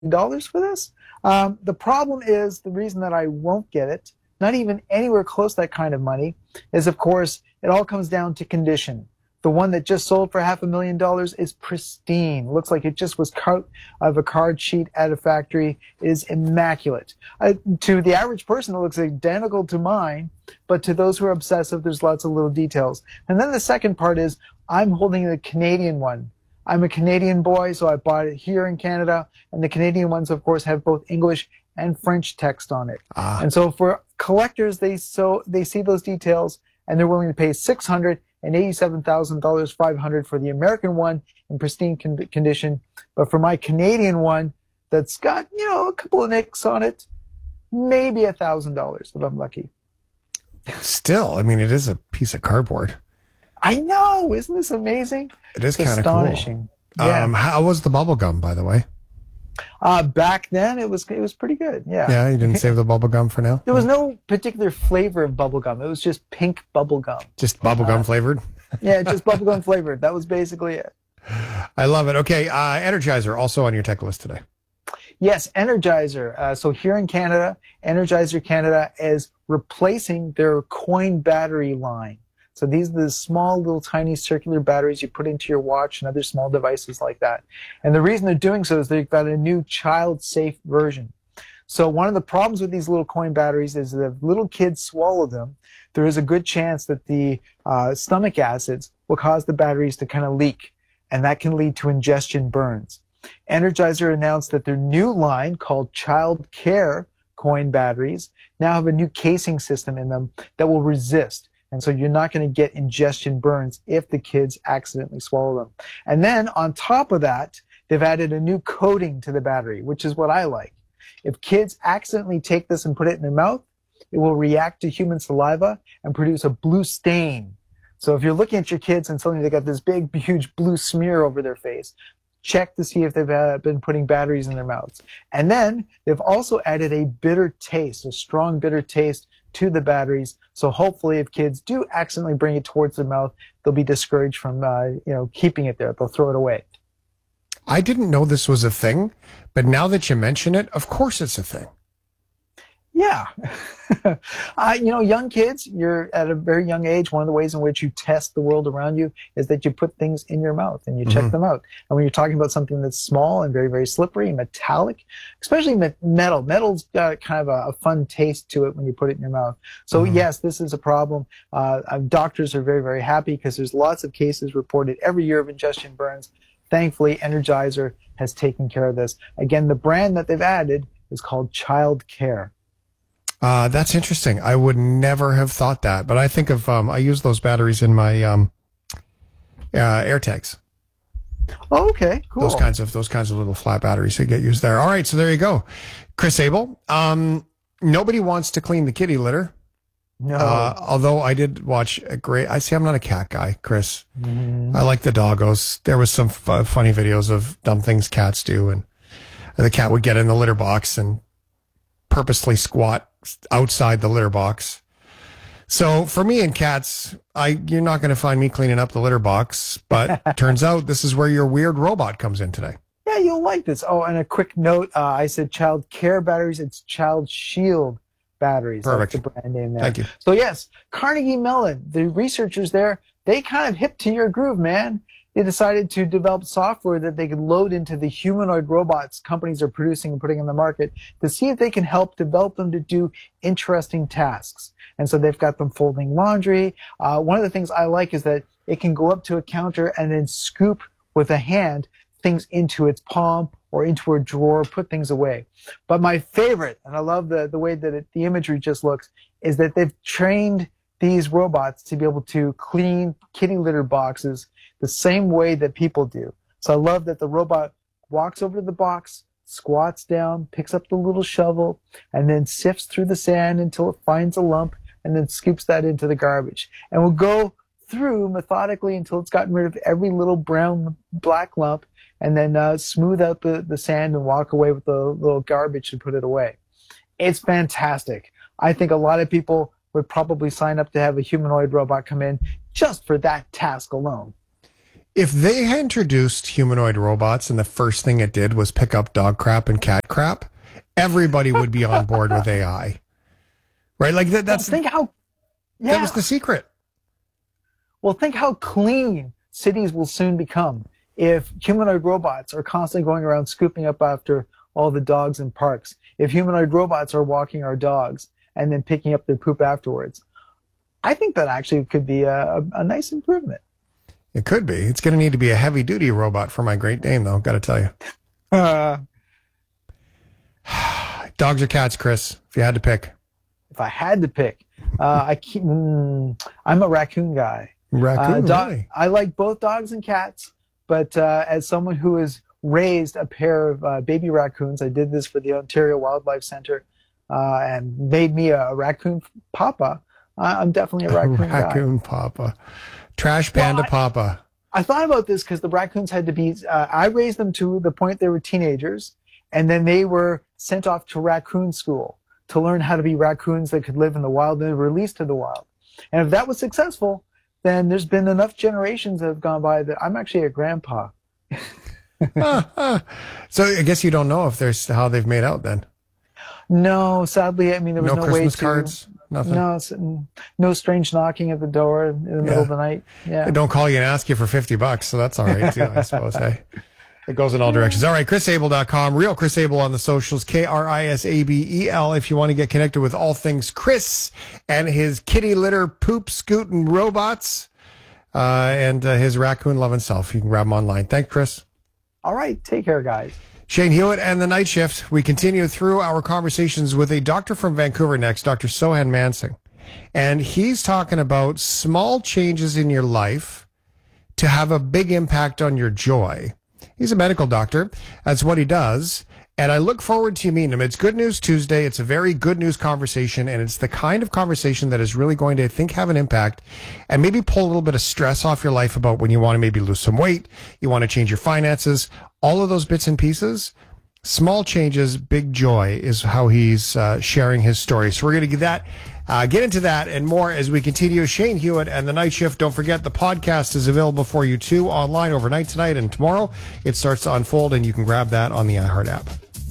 dollars for this. The problem is the reason that I won't get it, not even anywhere close to that kind of money, is of course it all comes down to condition. The one that just sold for $500,000 is pristine. Looks like it just was cut of a card sheet at a factory. It is immaculate. To the average person, it looks identical to mine, but to those who are obsessive, there's lots of little details. And then the second part is I'm holding the Canadian one. I'm a Canadian boy, so I bought it here in Canada, and the Canadian ones, of course, have both English and French text on it. And so for collectors, they see those details, and they're willing to pay $687,000, $500 for the American one in pristine condition. But for my Canadian one, that's got, a couple of nicks on it, maybe $1,000 if I'm lucky. Still, I mean, it is a piece of cardboard. I know. Isn't this amazing? It is kind of astonishing. Cool. Yeah. How was the bubble gum, by the way? Back then, it was pretty good. Yeah. Yeah, you didn't save the bubble gum for now? There was no particular flavor of bubble gum. It was just pink bubble gum. Just bubble gum flavored? Yeah, just bubble gum flavored. That was basically it. I love it. Okay, Energizer, also on your tech list today. Yes, Energizer. So here in Canada, Energizer Canada is replacing their coin battery line. So these are the small, little, tiny circular batteries you put into your watch and other small devices like that. And the reason they're doing so is they've got a new child-safe version. So one of the problems with these little coin batteries is that if little kids swallow them, there is a good chance that the stomach acids will cause the batteries to kind of leak, and that can lead to ingestion burns. Energizer announced that their new line, called Child Care coin batteries, now have a new casing system in them that will resist. And so you're not going to get ingestion burns if the kids accidentally swallow them. And then on top of that, they've added a new coating to the battery, which is what I like. If kids accidentally take this and put it in their mouth, it will react to human saliva and produce a blue stain. So if you're looking at your kids and suddenly they got this big, huge blue smear over their face, check to see if they've been putting batteries in their mouths. And then they've also added a bitter taste, a strong bitter taste to the batteries. So hopefully if kids do accidentally bring it towards their mouth, they'll be discouraged from, keeping it there. They'll throw it away. I didn't know this was a thing, but now that you mention it, of course it's a thing. Yeah. Young kids, you're at a very young age. One of the ways in which you test the world around you is that you put things in your mouth and you check them out. And when you're talking about something that's small and very, very slippery, metallic, especially metal's got kind of a fun taste to it when you put it in your mouth. So yes, this is a problem. Doctors are very, very happy because there's lots of cases reported every year of ingestion burns. Thankfully, Energizer has taken care of this. Again, the brand that they've added is called Child Care. That's interesting. I would never have thought that, but I think of, I use those batteries in my, AirTags. Oh, okay, cool. Those kinds of little flat batteries that get used there. All right. So there you go. Chris Abel. Nobody wants to clean the kitty litter. No. Although I did watch I'm not a cat guy, Chris. I like the doggos. There was some funny videos of dumb things cats do. And the cat would get in the litter box and purposely squat outside the litter box. So for me and cats, you're not going to find me cleaning up the litter box, but turns out this is where your weird robot comes in today. Yeah, you'll like this. Oh, and a quick note, I said Child Care batteries. It's Child Shield batteries. Perfect. That's the brand name there. Thank you. So yes, Carnegie Mellon, the researchers there, they kind of hip to your groove, man. They decided to develop software that they could load into the humanoid robots companies are producing and putting on the market to see if they can help develop them to do interesting tasks. And so they've got them folding laundry. One of the things I like is that it can go up to a counter and then scoop with a hand things into its palm or into a drawer, put things away. But my favorite, and I love the way that the imagery just looks, is that they've trained these robots to be able to clean kitty litter boxes the same way that people do. So I love that the robot walks over to the box, squats down, picks up the little shovel, and then sifts through the sand until it finds a lump, and then scoops that into the garbage. And will go through methodically until it's gotten rid of every little brown, black lump, and then smooth out the sand and walk away with the little garbage and put it away. It's fantastic. I think a lot of people would probably sign up to have a humanoid robot come in just for that task alone. If they had introduced humanoid robots and the first thing it did was pick up dog crap and cat crap, everybody would be on board with AI. Right? Like that was the secret. Well, think how clean cities will soon become if humanoid robots are constantly going around scooping up after all the dogs in parks. If humanoid robots are walking our dogs and then picking up their poop afterwards. I think that actually could be a nice improvement. It could be. It's going to need to be a heavy-duty robot for my Great Dane, though, got to tell you. Dogs or cats, Chris, if you had to pick? If I had to pick, I'm a raccoon guy. Raccoon, really? I like both dogs and cats, but as someone who has raised a pair of baby raccoons, I did this for the Ontario Wildlife Center and made me a raccoon papa. I'm definitely a raccoon guy. Raccoon papa. Trash panda papa. I thought about this because the raccoons had to be, I raised them to the point they were teenagers, and then they were sent off to raccoon school to learn how to be raccoons that could live in the wild and they were released to the wild. And if that was successful, then there's been enough generations that have gone by that I'm actually a grandpa. So I guess you don't know if there's how they've made out then. No, sadly, I mean, there was no Christmas way cards, nothing. No strange knocking at the door in the middle of the night. Yeah. They don't call you and ask you for $50, so that's all right too, I suppose. Hey, it goes in all directions. All right, chrisabel.com, real Chris Abel on the socials, KRISABEL. If you want to get connected with all things Chris and his kitty litter poop scooting robots and his raccoon loving self, you can grab him online. Thanks, Chris. All right, take care, guys. Shane Hewitt and the Night Shift. We continue through our conversations with a doctor from Vancouver next, Dr. Sohan Mansingh. And he's talking about small changes in your life to have a big impact on your joy. He's a medical doctor. That's what he does. And I look forward to you meeting him. It's Good News Tuesday. It's a very good news conversation. And it's the kind of conversation that is really going to, I think, have an impact and maybe pull a little bit of stress off your life about when you want to maybe lose some weight, you want to change your finances, all of those bits and pieces. Small changes, big joy is how he's sharing his story. So we're going to get into that and more as we continue. Shane Hewitt and the Night Shift. Don't forget the podcast is available for you too online overnight tonight and tomorrow. It starts to unfold and you can grab that on the iHeart app.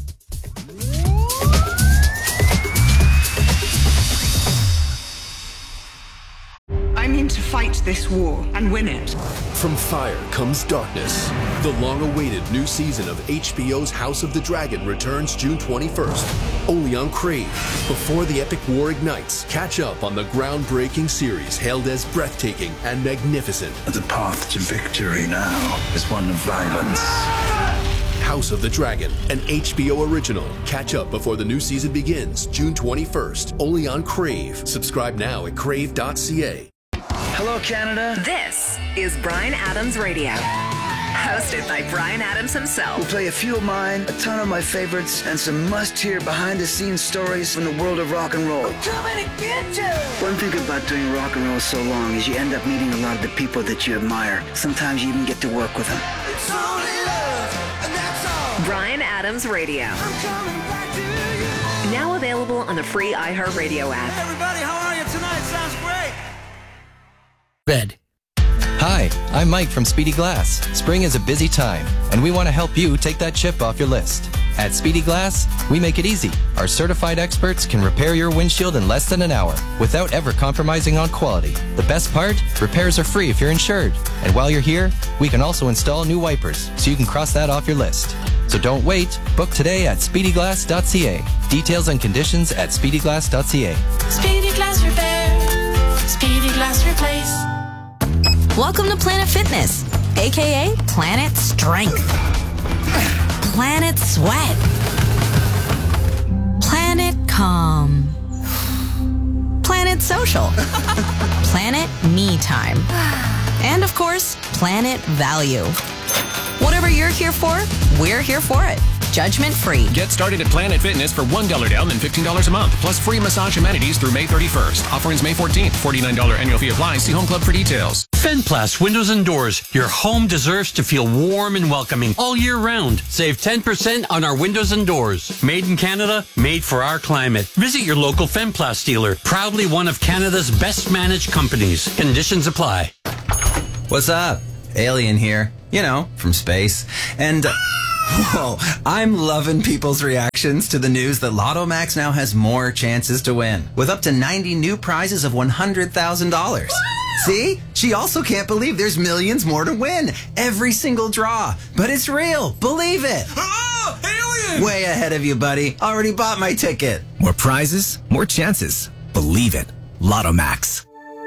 I'm in to fight this war and win it. From fire comes darkness. The long-awaited new season of HBO's House of the Dragon returns June 21st, only on Crave. Before the epic war ignites, catch up on the groundbreaking series hailed as breathtaking and magnificent. The path to victory now is one of violence. House of the Dragon, an HBO original. Catch up before the new season begins, June 21st, only on Crave. Subscribe now at crave.ca. Hello, Canada. This is Bryan Adams Radio. Hosted by Bryan Adams himself. We'll play a few of mine, a ton of my favorites, and some must-hear behind-the-scenes stories from the world of rock and roll. I'm coming to get you! One thing about doing rock and roll so long is you end up meeting a lot of the people that you admire. Sometimes you even get to work with them. It's only love, and that's all. Bryan Adams Radio. I'm coming back to you. Now available on the free iHeartRadio app. Hey everybody, how are you tonight? Sounds great. Bed. Hi, I'm Mike from Speedy Glass. Spring is a busy time, and we want to help you take that chip off your list. At Speedy Glass, we make it easy. Our certified experts can repair your windshield in less than an hour without ever compromising on quality. The best part? Repairs are free if you're insured. And while you're here, we can also install new wipers, so you can cross that off your list. So don't wait. Book today at speedyglass.ca. Details and conditions at speedyglass.ca. Speedy Glass Repair. Speedy Glass Replace. Welcome to Planet Fitness, aka Planet Strength, Planet Sweat, Planet Calm, Planet Social, Planet Me Time, and of course, Planet Value. Whatever you're here for, we're here for it. Judgment free. Get started at Planet Fitness for $1 down and $15 a month, plus free massage amenities through May 31st. Offer ends May 14th. $49 annual fee applies. See Home Club for details. Fenplast Windows and Doors. Your home deserves to feel warm and welcoming all year round. Save 10% on our windows and doors. Made in Canada, made for our climate. Visit your local Fenplast dealer. Proudly one of Canada's best managed companies. Conditions apply. What's up? Alien here. You know, from space. And... whoa, I'm loving people's reactions to the news that Lotto Max now has more chances to win, with up to 90 new prizes of $100,000. See? She also can't believe there's millions more to win. Every single draw. But it's real. Believe it. Oh, alien! Way ahead of you, buddy. Already bought my ticket. More prizes, more chances. Believe it. Lotto Max.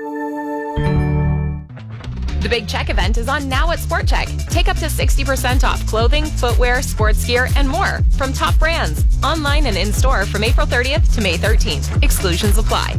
The Big Check event is on now at Sport Check. Take up to 60% off clothing, footwear, sports gear, and more from top brands. Online and in-store from April 30th to May 13th. Exclusions apply.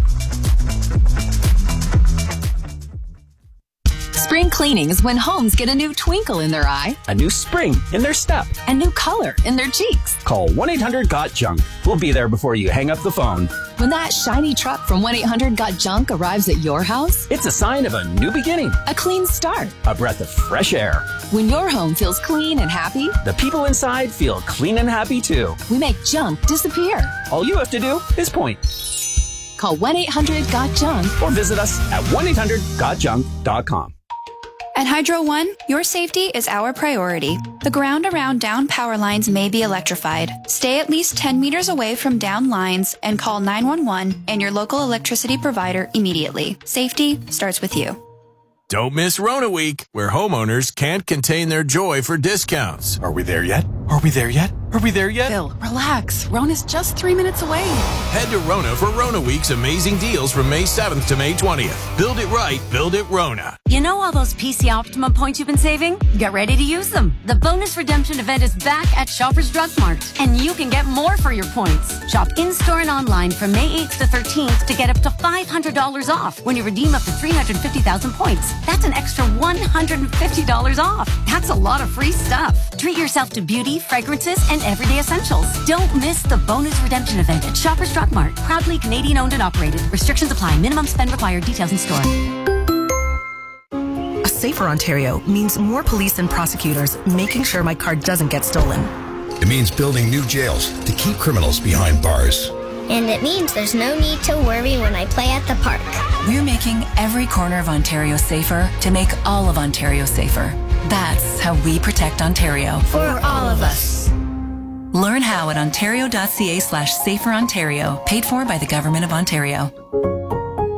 Spring cleaning is when homes get a new twinkle in their eye, a new spring in their step, a new color in their cheeks. Call 1-800-GOT-JUNK. We'll be there before you hang up the phone. When that shiny truck from 1-800-GOT-JUNK arrives at your house, it's a sign of a new beginning, a clean start, a breath of fresh air. When your home feels clean and happy, the people inside feel clean and happy too. We make junk disappear. All you have to do is point. Call 1-800-GOT-JUNK or visit us at 1-800-GOTJUNK.com. At Hydro One, your safety is our priority. The ground around down power lines may be electrified. Stay at least 10 meters away from down lines and call 911 and your local electricity provider immediately. Safety starts with you. Don't miss Rona Week, where homeowners can't contain their joy for discounts. Are we there yet? Are we there yet? Are we there yet? Phil, relax. Rona's just 3 minutes away. Head to Rona for Rona Week's amazing deals from May 7th to May 20th. Build it right, build it Rona. You know all those PC Optimum points you've been saving? Get ready to use them. The bonus redemption event is back at Shoppers Drug Mart, and you can get more for your points. Shop in-store and online from May 8th to 13th to get up to $500 off when you redeem up to 350,000 points. That's an extra $150 off. That's a lot of free stuff. Treat yourself to beauty, fragrances, and everyday essentials. Don't miss the bonus redemption event at Shoppers Drug Mart. Proudly Canadian owned and operated. Restrictions apply. Minimum spend required. Details in store. A safer Ontario means more police and prosecutors making sure my car doesn't get stolen. It means building new jails to keep criminals behind bars. And it means there's no need to worry when I play at the park. We're making every corner of Ontario safer to make all of Ontario safer. That's how we protect Ontario. For all of us. Learn how at ontario.ca/saferontario, paid for by the Government of Ontario.